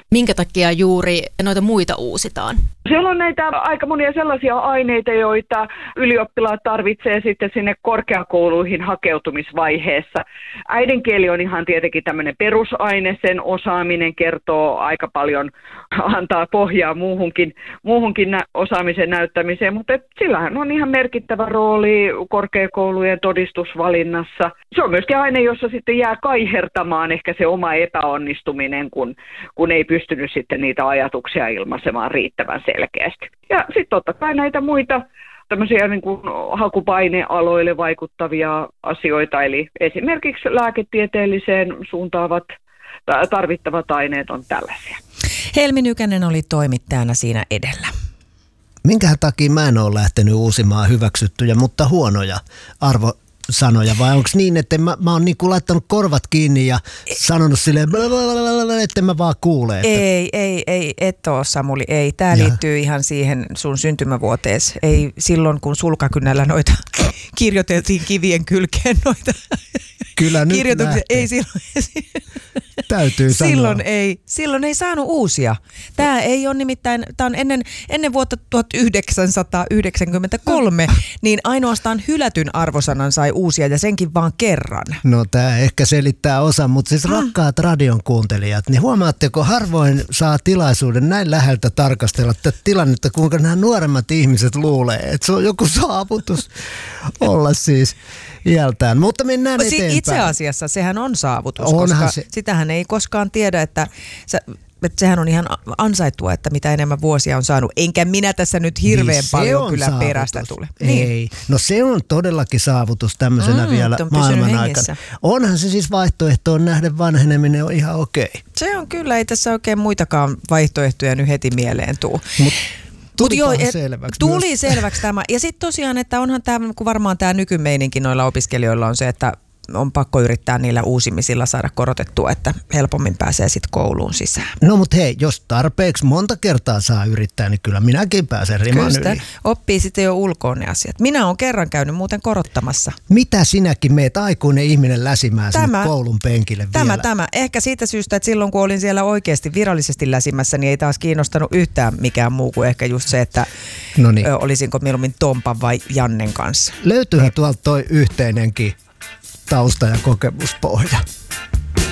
Minkä takia juuri noita muita uusitaan? Siellä on näitä aika monia sellaisia aineita, joita ylioppilaat tarvitsee sitten sinne korkeakouluihin hakeutumisvaiheessa. Äidinkieli on ihan tietenkin tämmöinen perusaine, sen osaaminen kertoo aika paljon, antaa pohjaa muuhunkin osaamisen näyttämiseen, mutta sillähän on ihan merkittävä rooli korkeakoulujen todistusvalinnassa. Se on myöskin aine, jossa sitten jää kaihertamaan ehkä se oma epäonnistuminen, kun ei pystynyt sitten niitä ajatuksia ilmaisemaan riittävän selkeästi. Ja sitten totta kai näitä muita tämmöisiä niin kuin hakupainealoille vaikuttavia asioita, eli esimerkiksi lääketieteelliseen suuntaavat tarvittavat aineet on tällaisia. Helmi Nykänen oli toimittajana siinä edellä. Minkä takia mä en ole lähtenyt uusimaan hyväksyttyjä, mutta huonoja arvosanoja, vai onko niin, että mä oon niinku laittanut korvat kiinni ja sanonut silleen, että mä vaan kuule. Että... Ei, et oo Samuli, ei. Tää liittyy ihan siihen sun syntymävuotees. Ei silloin, kun sulkakynällä noita kirjoiteltiin kivien kylkeen noita kyllä nyt kirjoituksia. Ei silloin. Täytyy sanoa. Silloin ei saanut uusia. Tämä ei ole nimittäin, tämä on ennen vuotta 1993, niin ainoastaan hylätyn arvosanan sai uusia ja senkin vaan kerran. No tämä ehkä selittää osa, mutta siis rakkaat radion kuuntelijat, niin huomaatteko, harvoin saa tilaisuuden näin läheltä tarkastella tätä tilannetta, kuinka nämä nuoremmat ihmiset luulee, että se on joku saavutus olla siis iältään. Mutta mennään eteenpäin. Itse asiassa sehän on saavutus, koska sitähän ei koskaan tiedä, että sehän on ihan ansaittua, että mitä enemmän vuosia on saanut. Enkä minä tässä nyt hirveän paljon kyllä saavutus. Perästä tule. Ei, niin. No se on todellakin saavutus tämmöisenä vielä maailman aikana. Onhan se siis vaihtoehtoon nähden vanheneminen on ihan okei. Se on kyllä, ei tässä oikein muitakaan vaihtoehtoja nyt heti mieleen tule. Tuli selväksi tämä. Ja sitten tosiaan, että onhan tämä, kun varmaan tämä nykymeininki noilla opiskelijoilla on se, että on pakko yrittää niillä uusimisilla saada korotettua, että helpommin pääsee sitten kouluun sisään. No mutta hei, jos tarpeeksi monta kertaa saa yrittää, niin kyllä minäkin pääsen riman yli. Oppii sitten jo ulkoon ne asiat. Minä olen kerran käynyt muuten korottamassa. Mitä sinäkin meet aikuinen ihminen läsimään sinne koulun penkille vielä? Tämä. Ehkä siitä syystä, että silloin kun olin siellä oikeasti virallisesti läsimässä, niin ei taas kiinnostanut yhtään mikään muu kuin ehkä just se, että olisinko mieluummin Tompan vai Jannen kanssa. Löytyyhän tuolta toi yhteinenkin tausta- ja kokemuspohja.